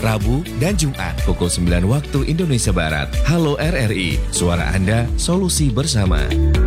Rabu, dan Jumat pukul 9 waktu Indonesia Barat. Halo RRI, suara Anda, solusi bersama.